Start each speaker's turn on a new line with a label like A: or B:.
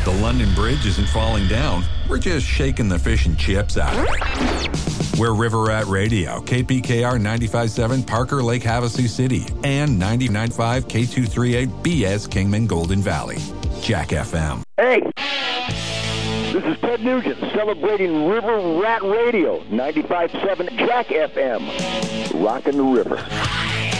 A: The London Bridge isn't falling down. We're just shaking the fish and chips out of it. We're River Rat Radio, KPKR 95.7 Parker Lake Havasu City, and 99.5 K238 BS Kingman Golden Valley. Jack FM.
B: Hey, this is Ted Nugent celebrating River Rat Radio, 95.7 Jack FM, rocking the river.